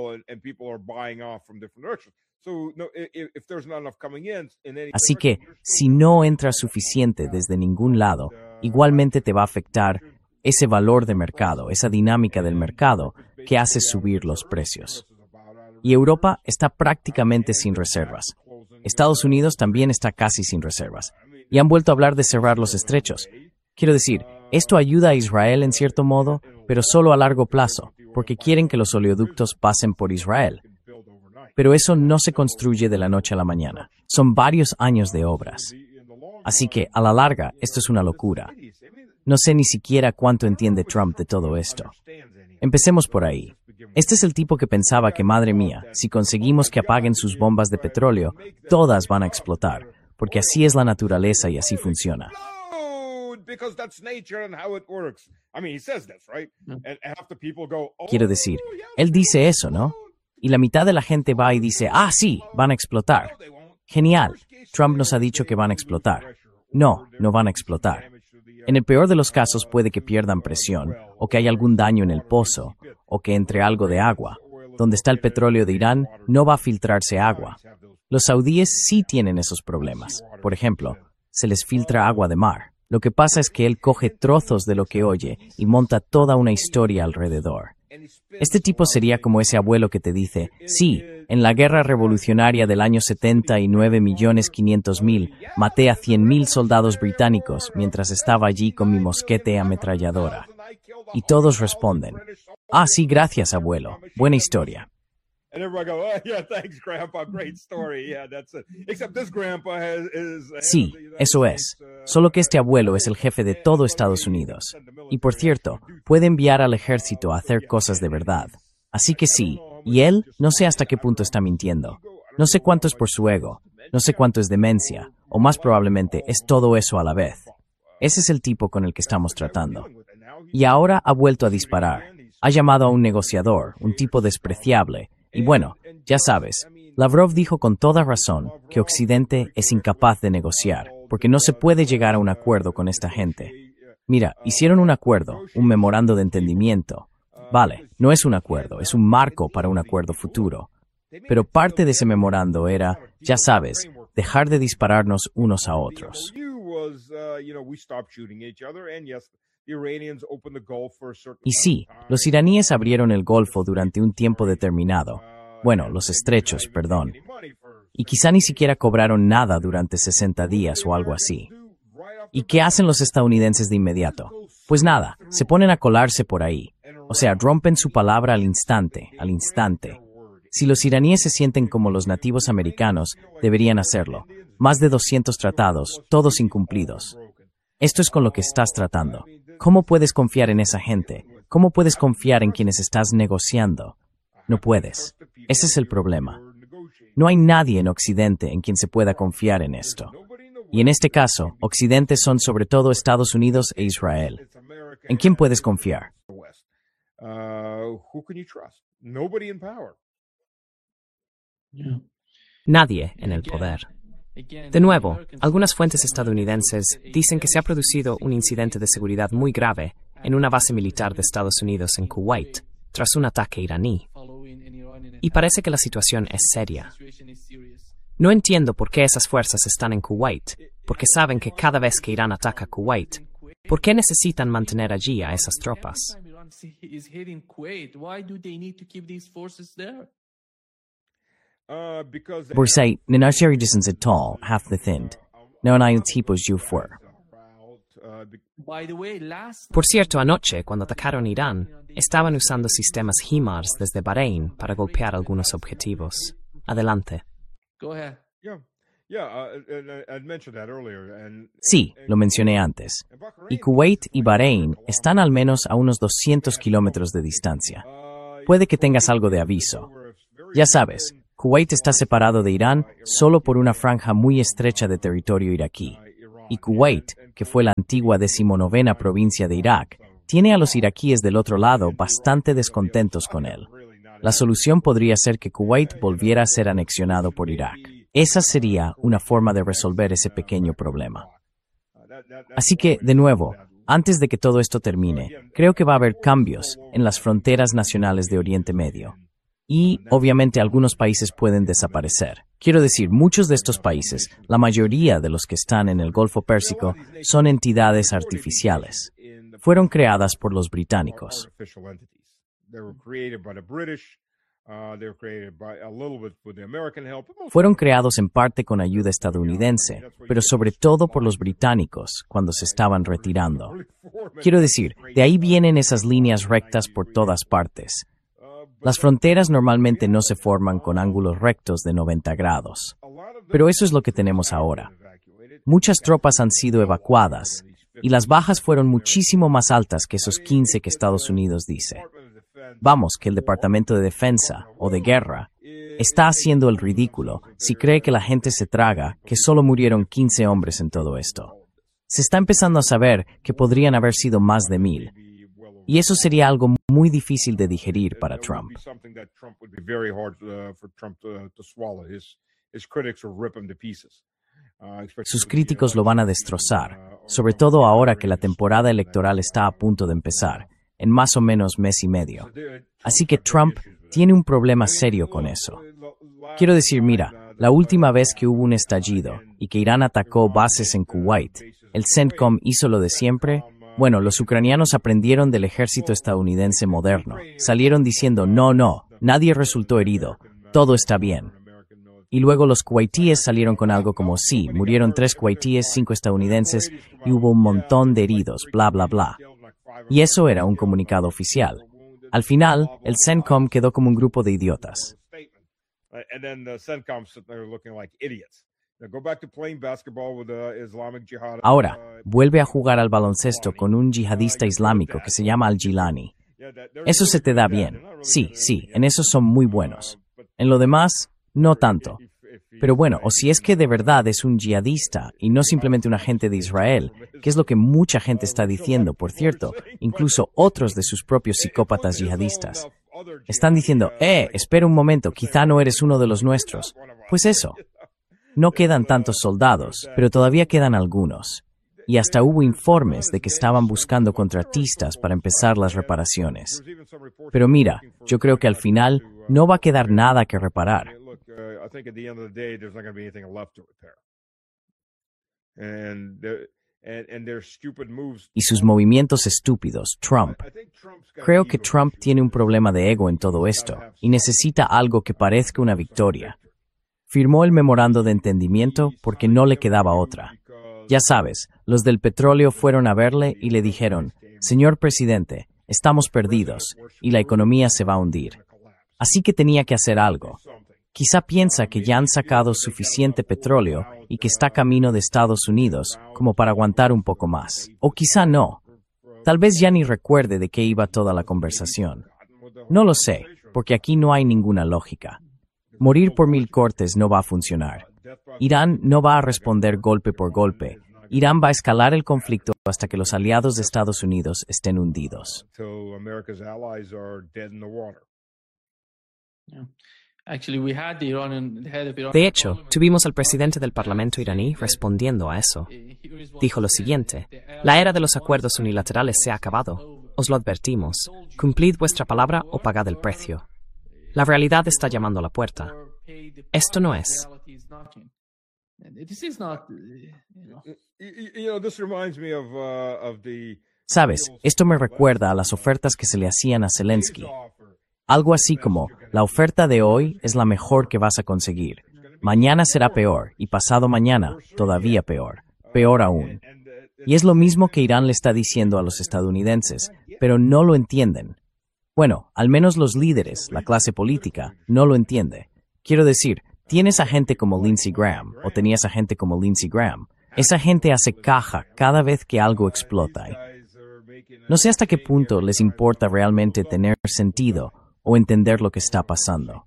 S13: Así que, si no entra suficiente desde ningún lado, igualmente te va a afectar ese valor de mercado, esa dinámica del mercado que hace subir los precios. Y Europa está prácticamente sin reservas. Estados Unidos también está casi sin reservas. Y han vuelto a hablar de cerrar los estrechos. Quiero decir, esto ayuda a Israel en cierto modo, pero solo a largo plazo, porque quieren que los oleoductos pasen por Israel. Pero eso no se construye de la noche a la mañana. Son varios años de obras. Así que, a la larga, esto es una locura. No sé ni siquiera cuánto entiende Trump de todo esto. Empecemos por ahí. Este es el tipo que pensaba que, madre mía, si conseguimos que apaguen sus bombas de petróleo, todas van a explotar, porque así es la naturaleza y así funciona. Quiero decir, él dice eso, ¿no? Y la mitad de la gente va y dice, sí, van a explotar. Genial, Trump nos ha dicho que van a explotar. No, no van a explotar. En el peor de los casos puede que pierdan presión, o que haya algún daño en el pozo, o que entre algo de agua. Donde está el petróleo de Irán, no va a filtrarse agua. Los saudíes sí tienen esos problemas. Por ejemplo, se les filtra agua de mar. Lo que pasa es que él coge trozos de lo que oye y monta toda una historia alrededor. Este tipo sería como ese abuelo que te dice, sí, en la guerra revolucionaria del año 79,500,000 maté a 100,000 soldados británicos mientras estaba allí con mi mosquete ametralladora. Y todos responden, sí, gracias, abuelo. Buena historia. Sí, eso es. Solo que este abuelo es el jefe de todo Estados Unidos. Y por cierto, puede enviar al ejército a hacer cosas de verdad. Así que sí, y él no sé hasta qué punto está mintiendo. No sé cuánto es por su ego, no sé cuánto es demencia, o más probablemente es todo eso a la vez. Ese es el tipo con el que estamos tratando. Y ahora ha vuelto a disparar. Ha llamado a un negociador, un tipo despreciable. Y bueno, ya sabes, Lavrov dijo con toda razón que Occidente es incapaz de negociar, porque no se puede llegar a un acuerdo con esta gente. Mira, hicieron un acuerdo, un memorando de entendimiento. Vale, no es un acuerdo, es un marco para un acuerdo futuro. Pero parte de ese memorando era, ya sabes, dejar de dispararnos unos a otros. Y sí, los iraníes abrieron el Golfo durante un tiempo determinado. Bueno, los estrechos, perdón. Y quizá ni siquiera cobraron nada durante 60 días o algo así. ¿Y qué hacen los estadounidenses de inmediato? Pues nada, se ponen a colarse por ahí. O sea, rompen su palabra al instante, al instante. Si los iraníes se sienten como los nativos americanos, deberían hacerlo. Más de 200 tratados, todos incumplidos. Esto es con lo que estás tratando. ¿Cómo puedes confiar en esa gente? ¿Cómo puedes confiar en quienes estás negociando? No puedes. Ese es el problema. No hay nadie en Occidente en quien se pueda confiar en esto. Y en este caso, Occidente son sobre todo Estados Unidos e Israel. ¿En quién puedes confiar?
S11: Nadie en el poder. De nuevo, algunas fuentes estadounidenses dicen que se ha producido un incidente de seguridad muy grave en una base militar de Estados Unidos en Kuwait, tras un ataque iraní. Y parece que la situación es seria. No entiendo por qué esas fuerzas están en Kuwait, porque saben que cada vez que Irán ataca Kuwait, ¿por qué necesitan mantener allí a esas tropas?
S13: Bursay, Ninashari distance at all, half the thinned. No hay tipos you for.
S11: Por cierto, anoche, cuando atacaron Irán, estaban usando sistemas HIMARS desde Bahrein para golpear algunos objetivos. Adelante.
S13: Sí, lo mencioné antes. Y Kuwait y Bahrein están al menos a unos 200 kilómetros de distancia. Puede que tengas algo de aviso. Ya sabes, Kuwait está separado de Irán solo por una franja muy estrecha de territorio iraquí. Y Kuwait, que fue la antigua 19ª provincia de Irak, tiene a los iraquíes del otro lado bastante descontentos con él. La solución podría ser que Kuwait volviera a ser anexionado por Irak. Esa sería una forma de resolver ese pequeño problema. Así que, de nuevo, antes de que todo esto termine, creo que va a haber cambios en las fronteras nacionales de Oriente Medio. Y, obviamente, algunos países pueden desaparecer. Quiero decir, muchos de estos países, la mayoría de los que están en el Golfo Pérsico, son entidades artificiales. Fueron creadas por los británicos. Fueron creados en parte con ayuda estadounidense, pero sobre todo por los británicos cuando se estaban retirando. Quiero decir, de ahí vienen esas líneas rectas por todas partes. Las fronteras normalmente no se forman con ángulos rectos de 90 grados. Pero eso es lo que tenemos ahora. Muchas tropas han sido evacuadas, y las bajas fueron muchísimo más altas que esos 15 que Estados Unidos dice. Vamos, que el Departamento de Defensa, o de Guerra, está haciendo el ridículo si cree que la gente se traga que solo murieron 15 hombres en todo esto. Se está empezando a saber que podrían haber sido más de 1,000. Y eso sería algo muy difícil de digerir para Trump. Sus críticos lo van a destrozar, sobre todo ahora que la temporada electoral está a punto de empezar, en más o menos mes y medio. Así que Trump tiene un problema serio con eso. Quiero decir, mira, la última vez que hubo un estallido y que Irán atacó bases en Kuwait, el CENTCOM hizo lo de siempre. Bueno, los ucranianos aprendieron del ejército estadounidense moderno. Salieron diciendo, no, nadie resultó herido, todo está bien. Y luego los kuwaitíes salieron con algo como, sí, murieron 3 kuwaitíes, 5 estadounidenses y hubo un montón de heridos, bla, bla, bla. Y eso era un comunicado oficial. Al final, el CENTCOM quedó como un grupo de idiotas. Ahora, vuelve a jugar al baloncesto con un yihadista islámico que se llama Al-Gilani. Eso se te da bien. Sí, en eso son muy buenos. En lo demás, no tanto. Pero bueno, o si es que de verdad es un yihadista y no simplemente un agente de Israel, que es lo que mucha gente está diciendo, por cierto, incluso otros de sus propios psicópatas yihadistas. Están diciendo, espera un momento, quizá no eres uno de los nuestros. Pues eso. No quedan tantos soldados, pero todavía quedan algunos. Y hasta hubo informes de que estaban buscando contratistas para empezar las reparaciones. Pero mira, yo creo que al final no va a quedar nada que reparar. Y sus movimientos estúpidos, Trump. Creo que Trump tiene un problema de ego en todo esto y necesita algo que parezca una victoria. Firmó el memorando de entendimiento porque no le quedaba otra. Ya sabes, los del petróleo fueron a verle y le dijeron, señor presidente, estamos perdidos y la economía se va a hundir. Así que tenía que hacer algo. Quizá piensa que ya han sacado suficiente petróleo y que está camino de Estados Unidos como para aguantar un poco más. O quizá no. Tal vez ya ni recuerde de qué iba toda la conversación. No lo sé, porque aquí no hay ninguna lógica. Morir por 1000 cortes no va a funcionar. Irán no va a responder golpe por golpe. Irán va a escalar el conflicto hasta que los aliados de Estados Unidos estén hundidos.
S11: De hecho, tuvimos al presidente del Parlamento iraní respondiendo a eso. Dijo lo siguiente: la era de los acuerdos unilaterales se ha acabado. Os lo advertimos. Cumplid vuestra palabra o pagad el precio. La realidad está llamando a la puerta. Esto no es.
S13: Sabes, esto me recuerda a las ofertas que se le hacían a Zelensky. Algo así como, la oferta de hoy es la mejor que vas a conseguir. Mañana será peor y pasado mañana todavía peor. Peor aún. Y es lo mismo que Irán le está diciendo a los estadounidenses, pero no lo entienden. Bueno, al menos los líderes, la clase política, no lo entiende. Quiero decir, tienes a gente como Lindsey Graham, o tenías a gente como Lindsey Graham. Esa gente hace caja cada vez que algo explota. No sé hasta qué punto les importa realmente tener sentido o entender lo que está pasando.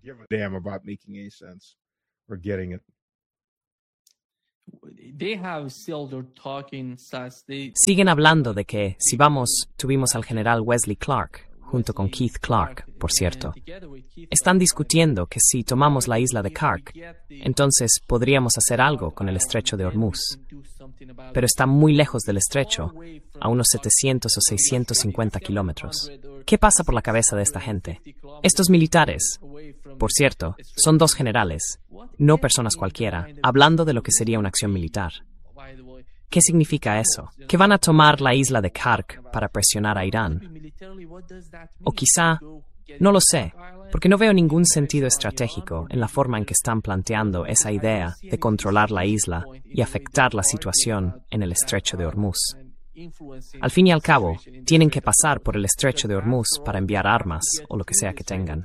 S11: Siguen hablando de que, si vamos, tuvimos al general Wesley Clark, junto con Keith Clark, por cierto. Están discutiendo que si tomamos la isla de Kark, entonces podríamos hacer algo con el estrecho de Hormuz. Pero está muy lejos del estrecho, a unos 700 o 650 kilómetros. ¿Qué pasa por la cabeza de esta gente? Estos militares, por cierto, son 2 generales, no personas cualquiera, hablando de lo que sería una acción militar. ¿Qué significa eso? ¿Que van a tomar la isla de Kark para presionar a Irán? O quizá, no lo sé, porque no veo ningún sentido estratégico en la forma en que están planteando esa idea de controlar la isla y afectar la situación en el estrecho de Hormuz. Al fin y al cabo, tienen que pasar por el estrecho de Hormuz para enviar armas o lo que sea que tengan.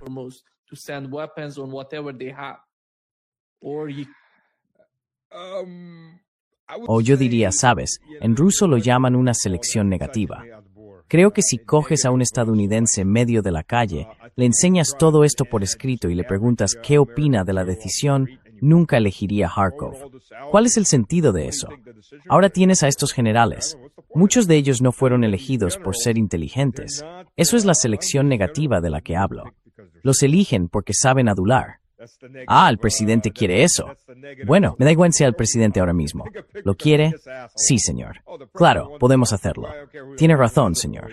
S13: O yo diría, sabes, en ruso lo llaman una selección negativa. Creo que si coges a un estadounidense en medio de la calle, le enseñas todo esto por escrito y le preguntas qué opina de la decisión, nunca elegiría Kharkov. ¿Cuál es el sentido de eso? Ahora tienes a estos generales. Muchos de ellos no fueron elegidos por ser inteligentes. Eso es la selección negativa de la que hablo. Los eligen porque saben adular. Ah, el presidente quiere eso. Bueno, me da igual si el presidente ahora mismo. ¿Lo quiere? Sí, señor. Claro, podemos hacerlo. Tiene razón, señor.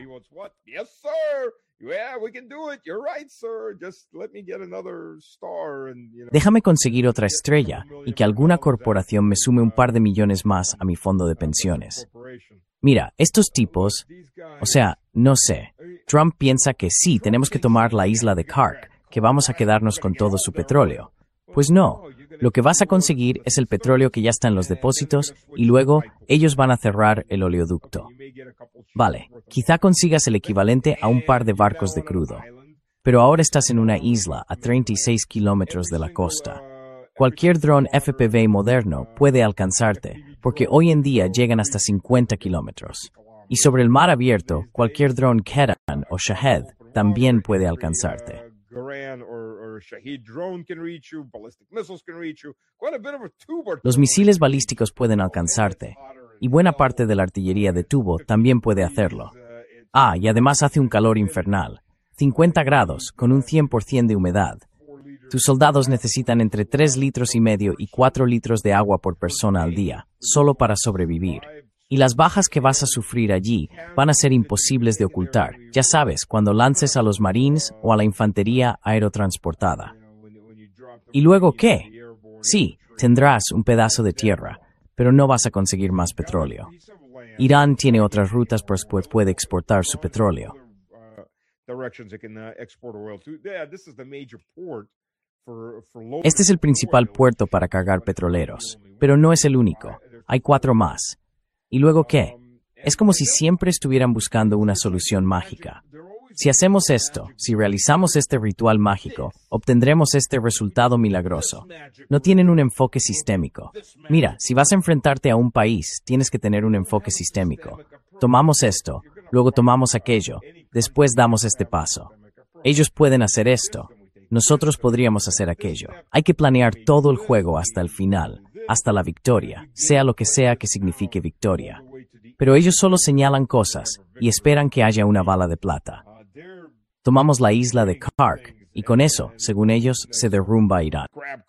S13: Déjame conseguir otra estrella y que alguna corporación me sume un par de millones más a mi fondo de pensiones. Mira, estos tipos, o sea, no sé. Trump piensa que sí, tenemos que tomar la isla de Kark, que vamos a quedarnos con todo su petróleo. Pues no, lo que vas a conseguir es el petróleo que ya está en los depósitos y luego ellos van a cerrar el oleoducto. Vale, quizá consigas el equivalente a un par de barcos de crudo. Pero ahora estás en una isla a 36 kilómetros de la costa. Cualquier dron FPV moderno puede alcanzarte, porque hoy en día llegan hasta 50 kilómetros. Y sobre el mar abierto, cualquier dron Keran o Shahed también puede alcanzarte. Los misiles balísticos pueden alcanzarte, y buena parte de la artillería de tubo también puede hacerlo. Ah, y además hace un calor infernal, 50 grados, con un 100% de humedad. Tus soldados necesitan entre 3,5 litros y 4 litros de agua por persona al día, solo para sobrevivir. Y las bajas que vas a sufrir allí van a ser imposibles de ocultar, ya sabes, cuando lances a los Marines o a la infantería aerotransportada. ¿Y luego qué? Sí, tendrás un pedazo de tierra, pero no vas a conseguir más petróleo. Irán tiene otras rutas por las cuales puede exportar su petróleo. Este es el principal puerto para cargar petroleros, pero no es el único. Hay 4 más. ¿Y luego qué? Es como si siempre estuvieran buscando una solución mágica. Si hacemos esto, si realizamos este ritual mágico, obtendremos este resultado milagroso. No tienen un enfoque sistémico. Mira, si vas a enfrentarte a un país, tienes que tener un enfoque sistémico. Tomamos esto, luego tomamos aquello, después damos este paso. Ellos pueden hacer esto. Nosotros podríamos hacer aquello. Hay que planear todo el juego hasta el final, hasta la victoria, sea lo que sea que signifique victoria. Pero ellos solo señalan cosas y esperan que haya una bala de plata. Tomamos la isla de Kark y con eso, según ellos, se derrumba Irán.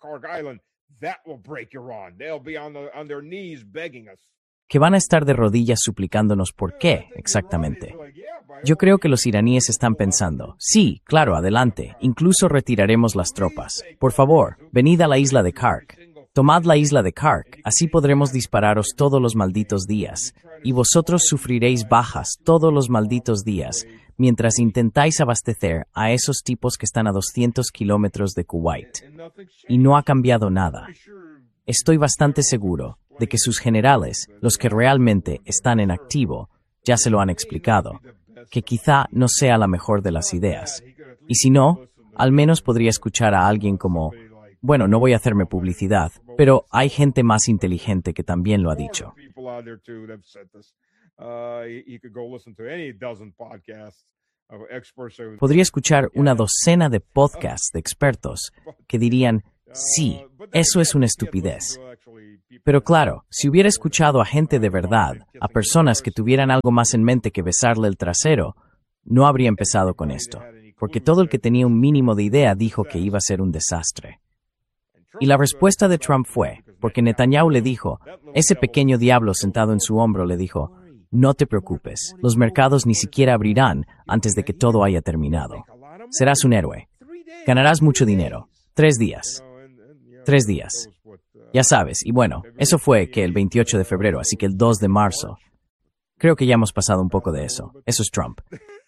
S13: Que van a estar de rodillas suplicándonos por qué, exactamente. Yo creo que los iraníes están pensando, sí, claro, adelante, incluso retiraremos las tropas. Por favor, venid a la isla de Kark. Tomad la isla de Kark, así podremos dispararos todos los malditos días, y vosotros sufriréis bajas todos los malditos días, mientras intentáis abastecer a esos tipos que están a 200 kilómetros de Kuwait. Y no ha cambiado nada. Estoy bastante seguro de que sus generales, los que realmente están en activo, ya se lo han explicado, que quizá no sea la mejor de las ideas. Y si no, al menos podría escuchar a alguien como, bueno, no voy a hacerme publicidad, pero hay gente más inteligente que también lo ha dicho. Podría escuchar una docena de podcasts de expertos que dirían, sí, eso es una estupidez. Pero claro, si hubiera escuchado a gente de verdad, a personas que tuvieran algo más en mente que besarle el trasero, no habría empezado con esto, porque todo el que tenía un mínimo de idea dijo que iba a ser un desastre. Y la respuesta de Trump fue, porque Netanyahu le dijo, ese pequeño diablo sentado en su hombro le dijo, no te preocupes, los mercados ni siquiera abrirán antes de que todo haya terminado. Serás un héroe. Ganarás mucho dinero. 3 días. 3 días. Ya sabes, y bueno, eso fue que el 28 de febrero, así que el 2 de marzo. Creo que ya hemos pasado un poco de eso. Eso es Trump.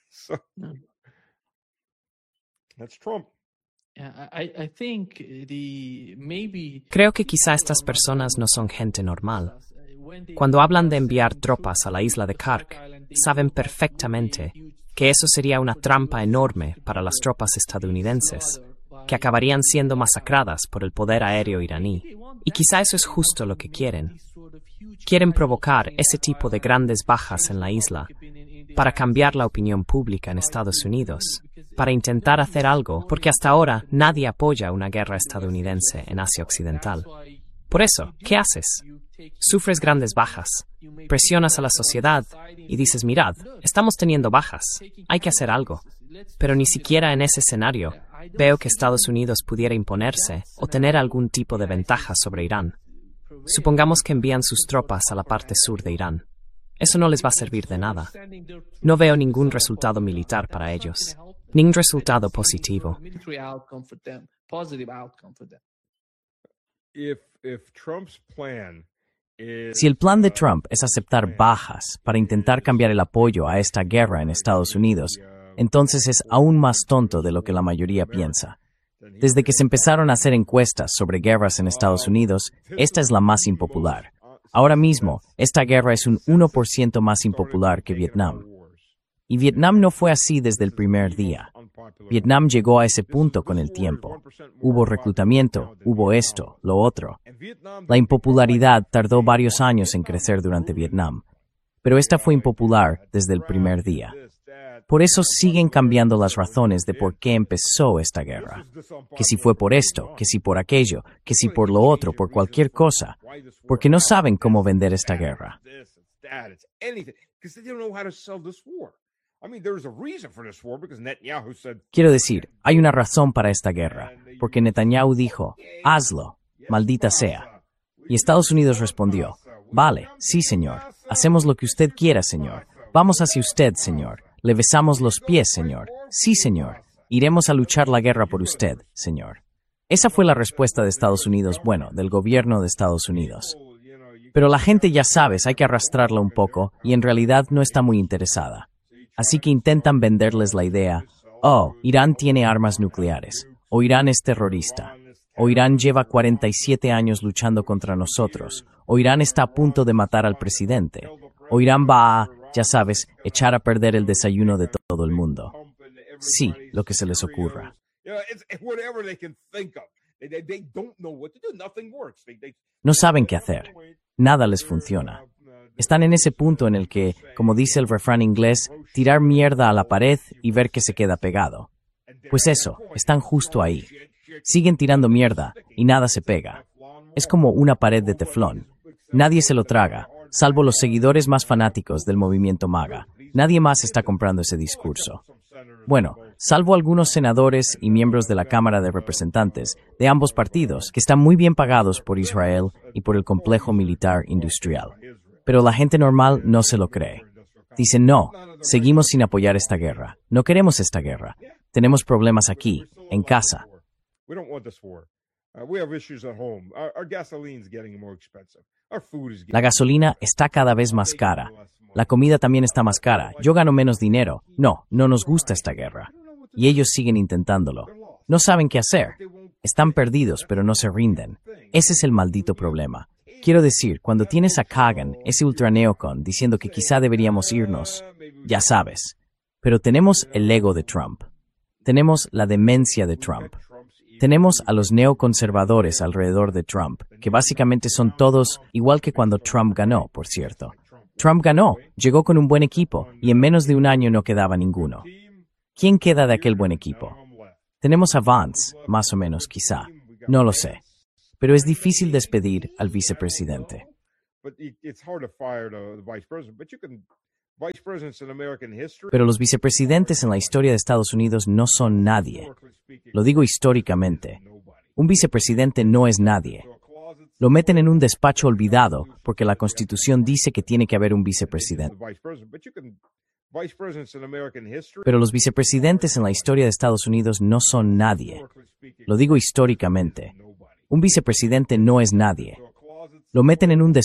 S11: Creo que quizá estas personas no son gente normal. Cuando hablan de enviar tropas a la isla de Kark, saben perfectamente que eso sería una trampa enorme para las tropas estadounidenses, que acabarían siendo masacradas por el poder aéreo iraní. Y quizá eso es justo lo que quieren. Quieren provocar ese tipo de grandes bajas en la isla para cambiar la opinión pública en Estados Unidos, para intentar hacer algo, porque hasta ahora nadie apoya una guerra estadounidense en Asia Occidental. Por eso, ¿qué haces? Sufres grandes bajas, presionas a la sociedad y dices, mirad, estamos teniendo bajas, hay que hacer algo. Pero ni siquiera en ese escenario veo que Estados Unidos pudiera imponerse o tener algún tipo de ventaja sobre Irán. Supongamos que envían sus tropas a la parte sur de Irán. Eso no les va a servir de nada. No veo ningún resultado militar para ellos, ningún resultado positivo.
S13: Si el plan de Trump es aceptar bajas para intentar cambiar el apoyo a esta guerra en Estados Unidos, entonces es aún más tonto de lo que la mayoría piensa. Desde que se empezaron a hacer encuestas sobre guerras en Estados Unidos, esta es la más impopular. Ahora mismo, esta guerra es un 1% más impopular que Vietnam. Y Vietnam no fue así desde el primer día. Vietnam llegó a ese punto con el tiempo. Hubo reclutamiento, hubo esto, lo otro. La impopularidad tardó varios años en crecer durante Vietnam, pero esta fue impopular desde el primer día. Por eso siguen cambiando las razones de por qué empezó esta guerra. Que si fue por esto, que si por aquello, que si por lo otro, por cualquier cosa. Porque no saben cómo vender esta guerra. Quiero decir, hay una razón para esta guerra, porque Netanyahu dijo, hazlo, maldita sea. Y Estados Unidos respondió, vale, sí señor, hacemos lo que usted quiera señor, vamos hacia usted señor, le besamos los pies señor, sí señor, iremos a luchar la guerra por usted señor. Esa fue la respuesta de Estados Unidos, bueno, del gobierno de Estados Unidos. Pero la gente ya sabes, hay que arrastrarla un poco y en realidad no está muy interesada. Así que intentan venderles la idea, oh, Irán tiene armas nucleares, o Irán es terrorista, o Irán lleva 47 años luchando contra nosotros, o Irán está a punto de matar al presidente, o Irán va a, ya sabes, echar a perder el desayuno de todo el mundo. Sí, lo que se les ocurra. No saben qué hacer. Nada les funciona. Están en ese punto en el que, como dice el refrán inglés, tirar mierda a la pared y ver que se queda pegado. Pues eso, están justo ahí. Siguen tirando mierda y nada se pega. Es como una pared de teflón. Nadie se lo traga, salvo los seguidores más fanáticos del movimiento MAGA. Nadie más está comprando ese discurso. Bueno, salvo algunos senadores y miembros de la Cámara de Representantes de ambos partidos que están muy bien pagados por Israel y por el complejo militar industrial. Pero la gente normal no se lo cree. Dicen, no, seguimos sin apoyar esta guerra. No queremos esta guerra. Tenemos problemas aquí, en casa. La gasolina está cada vez más cara. La comida también está más cara. Yo gano menos dinero. No nos gusta esta guerra. Y ellos siguen intentándolo. No saben qué hacer. Están perdidos, pero no se rinden. Ese es el maldito problema. Quiero decir, cuando tienes a Kagan, ese ultraneocon, diciendo que quizá deberíamos irnos, ya sabes. Pero tenemos el ego de Trump. Tenemos la demencia de Trump. Tenemos a los neoconservadores alrededor de Trump, que básicamente son todos igual que cuando Trump ganó, por cierto. Trump ganó, llegó con un buen equipo, y en menos de un año no quedaba ninguno. ¿Quién queda de aquel buen equipo? Tenemos a Vance, más o menos, quizá. No lo sé. Pero es difícil despedir al vicepresidente. Pero los vicepresidentes en la historia de Estados Unidos no son nadie. Lo digo históricamente. Un vicepresidente no es nadie. Lo meten en un despacho olvidado porque la Constitución dice que tiene que haber un vicepresidente. Pero los vicepresidentes en la historia de Estados Unidos no son nadie. Lo digo históricamente. Un vicepresidente no es nadie. Lo meten en un despacho